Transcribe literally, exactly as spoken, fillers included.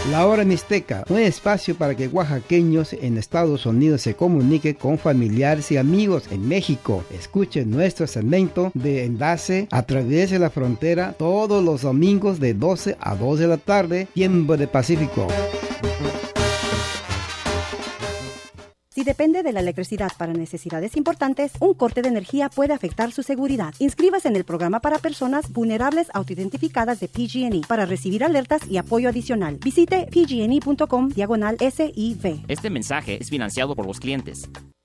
La Hora Mixteca, un espacio para que oaxaqueños en Estados Unidos se comuniquen con familiares y amigos en México. Escuchen nuestro segmento de Enlace a través de la frontera todos los domingos de doce a dos de la tarde, tiempo de Pacífico. Si depende de la electricidad para necesidades importantes, un corte de energía puede afectar su seguridad. Inscríbase en el programa para personas vulnerables autoidentificadas de P G and E para recibir alertas y apoyo adicional. Visite pgne.com diagonal S I V. Este mensaje es financiado por los clientes.